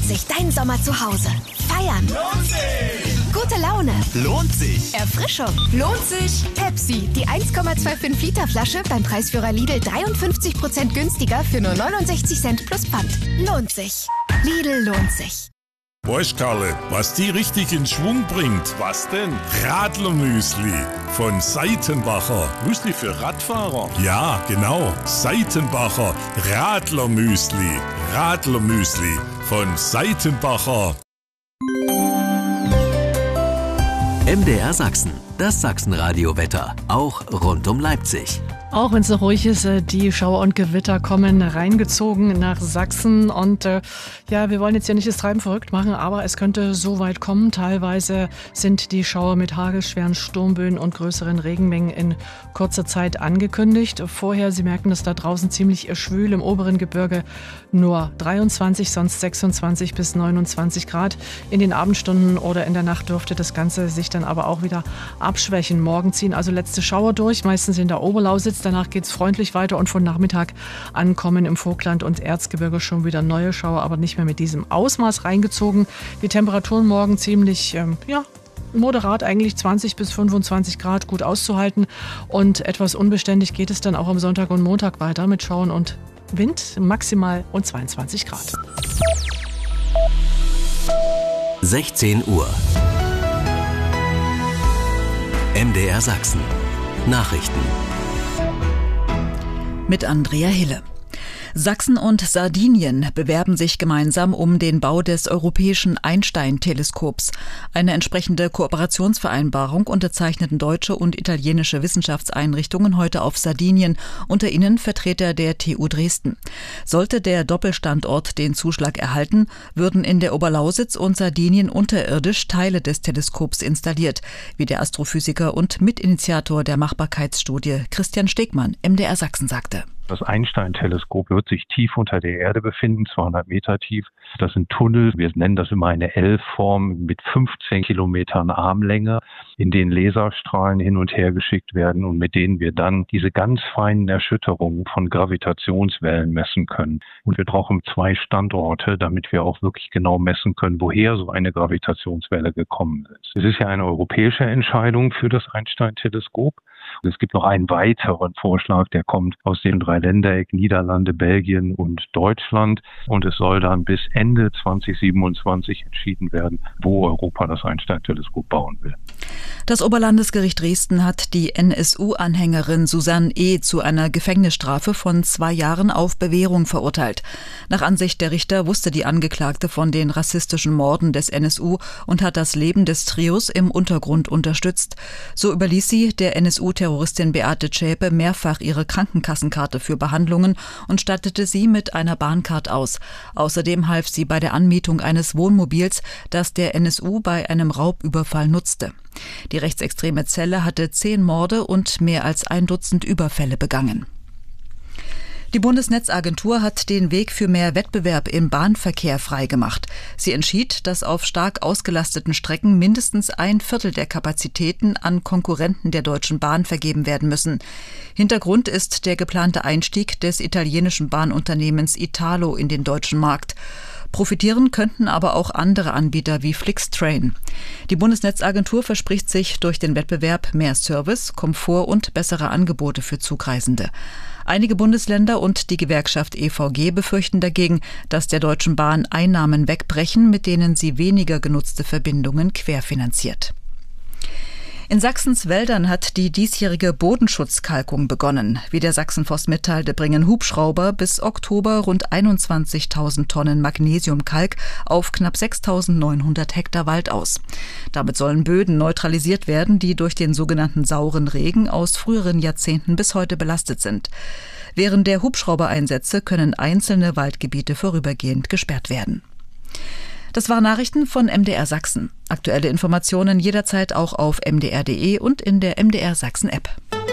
sich dein Sommer zu Hause. Feiern. Lohnt sich. Gute Laune. Lohnt sich. Erfrischung. Lohnt sich. Pepsi, die 1,25 Liter Flasche beim Preisführer Lidl 53% günstiger für nur 69 Cent plus Pfand. Lohnt sich. Lidl lohnt sich. Weißt Karle, was die richtig in Schwung bringt? Was denn? Radlermüsli von Seitenbacher. Müsli für Radfahrer? Ja, genau. Seitenbacher Radlermüsli. Radlermüsli von Seitenbacher. MDR Sachsen, das Sachsenradio-Wetter, auch rund um Leipzig. Auch wenn es noch ruhig ist, die Schauer und Gewitter kommen reingezogen nach Sachsen. Und wir wollen jetzt ja nicht das Treiben verrückt machen, aber es könnte so weit kommen. Teilweise sind die Schauer mit hagelschweren Sturmböen und größeren Regenmengen in kurzer Zeit angekündigt. Vorher, Sie merken es da draußen ziemlich schwül, im oberen Gebirge nur 23, sonst 26 bis 29 Grad. In den Abendstunden oder in der Nacht dürfte das Ganze sich dann aber auch wieder abschwächen. Morgen ziehen also letzte Schauer durch, meistens in der Oberlausitz. Danach geht es freundlich weiter und von Nachmittag an kommen im Vogtland und Erzgebirge schon wieder neue Schauer, aber nicht mehr mit diesem Ausmaß reingezogen. Die Temperaturen morgen ziemlich, moderat eigentlich 20 bis 25 Grad, gut auszuhalten. Und etwas unbeständig geht es dann auch am Sonntag und Montag weiter mit Schauern und Wind, maximal und 22 Grad. 16 Uhr. MDR Sachsen. Nachrichten. Mit Andrea Hille. Sachsen und Sardinien bewerben sich gemeinsam um den Bau des europäischen Einstein-Teleskops. Eine entsprechende Kooperationsvereinbarung unterzeichneten deutsche und italienische Wissenschaftseinrichtungen heute auf Sardinien, unter ihnen Vertreter der TU Dresden. Sollte der Doppelstandort den Zuschlag erhalten, würden in der Oberlausitz und Sardinien unterirdisch Teile des Teleskops installiert, wie der Astrophysiker und Mitinitiator der Machbarkeitsstudie Christian Stegmann, MDR Sachsen, sagte. Das Einstein-Teleskop wird sich tief unter der Erde befinden, 200 Meter tief. Das sind Tunnel, wir nennen das immer eine L-Form mit 15 Kilometern Armlänge, in denen Laserstrahlen hin und her geschickt werden und mit denen wir dann diese ganz feinen Erschütterungen von Gravitationswellen messen können. Und wir brauchen 2 Standorte, damit wir auch wirklich genau messen können, woher so eine Gravitationswelle gekommen ist. Es ist ja eine europäische Entscheidung für das Einstein-Teleskop. Es gibt noch einen weiteren Vorschlag, der kommt aus dem Dreiländereck Niederlande, Belgien und Deutschland. Und es soll dann bis Ende 2027 entschieden werden, wo Europa das Einstein-Teleskop bauen will. Das Oberlandesgericht Dresden hat die NSU-Anhängerin Susanne E. zu einer Gefängnisstrafe von 2 Jahren auf Bewährung verurteilt. Nach Ansicht der Richter wusste die Angeklagte von den rassistischen Morden des NSU und hat das Leben des Trios im Untergrund unterstützt. So überließ sie der NSU-Terroristin Beate Zschäpe mehrfach ihre Krankenkassenkarte für Behandlungen und stattete sie mit einer Bahncard aus. Außerdem half sie bei der Anmietung eines Wohnmobils, das der NSU bei einem Raubüberfall nutzte. Die rechtsextreme Zelle hatte 10 Morde und mehr als 1 Dutzend Überfälle begangen. Die Bundesnetzagentur hat den Weg für mehr Wettbewerb im Bahnverkehr freigemacht. Sie entschied, dass auf stark ausgelasteten Strecken mindestens 1/4 der Kapazitäten an Konkurrenten der Deutschen Bahn vergeben werden müssen. Hintergrund ist der geplante Einstieg des italienischen Bahnunternehmens Italo in den deutschen Markt. Profitieren könnten aber auch andere Anbieter wie Flixtrain. Die Bundesnetzagentur verspricht sich durch den Wettbewerb mehr Service, Komfort und bessere Angebote für Zugreisende. Einige Bundesländer und die Gewerkschaft EVG befürchten dagegen, dass der Deutschen Bahn Einnahmen wegbrechen, mit denen sie weniger genutzte Verbindungen querfinanziert. In Sachsens Wäldern hat die diesjährige Bodenschutzkalkung begonnen. Wie der Sachsenforst mitteilte, bringen Hubschrauber bis Oktober rund 21.000 Tonnen Magnesiumkalk auf knapp 6.900 Hektar Wald aus. Damit sollen Böden neutralisiert werden, die durch den sogenannten sauren Regen aus früheren Jahrzehnten bis heute belastet sind. Während der Hubschraubereinsätze können einzelne Waldgebiete vorübergehend gesperrt werden. Das waren Nachrichten von MDR Sachsen. Aktuelle Informationen jederzeit auch auf mdr.de und in der MDR Sachsen App.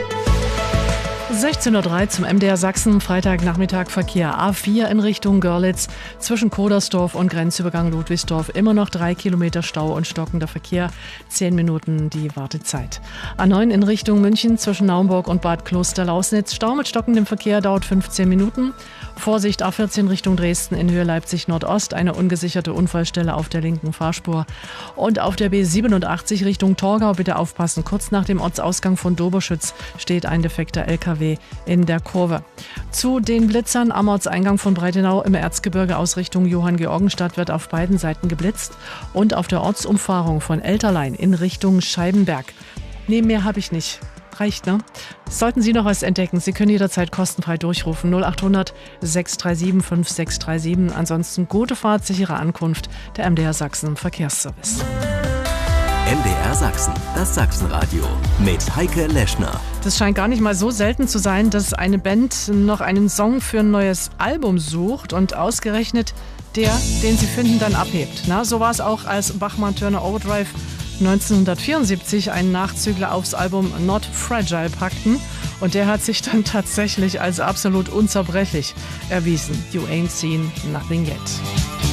16:03 Uhr zum MDR Sachsen, Freitagnachmittag Verkehr A4 in Richtung Görlitz, zwischen Kodersdorf und Grenzübergang Ludwigsdorf immer noch 3 Kilometer Stau und stockender Verkehr, 10 Minuten die Wartezeit. A9 in Richtung München zwischen Naumburg und Bad Klosterlausnitz, Stau mit stockendem Verkehr dauert 15 Minuten. Vorsicht A14 Richtung Dresden in Höhe Leipzig Nordost, eine ungesicherte Unfallstelle auf der linken Fahrspur. Und auf der B87 Richtung Torgau bitte aufpassen. Kurz nach dem Ortsausgang von Doberschütz steht ein defekter LKW in der Kurve. Zu den Blitzern am Ortseingang von Breitenau im Erzgebirge aus Richtung Johanngeorgenstadt wird auf beiden Seiten geblitzt und auf der Ortsumfahrung von Elterlein in Richtung Scheibenberg. Nee, mehr habe ich nicht. Reicht, ne? Sollten Sie noch was entdecken, Sie können jederzeit kostenfrei durchrufen. 0800 637 5637. Ansonsten gute Fahrt, sichere Ankunft. Der MDR Sachsen Verkehrsservice. MDR Sachsen, das Sachsenradio mit Heike Leschner. Das scheint gar nicht mal so selten zu sein, dass eine Band noch einen Song für ein neues Album sucht und ausgerechnet der, den sie finden, dann abhebt. Na, so war es auch, als Bachmann Turner Overdrive 1974 einen Nachzügler aufs Album Not Fragile packten. Und der hat sich dann tatsächlich als absolut unzerbrechlich erwiesen. You ain't seen nothing yet.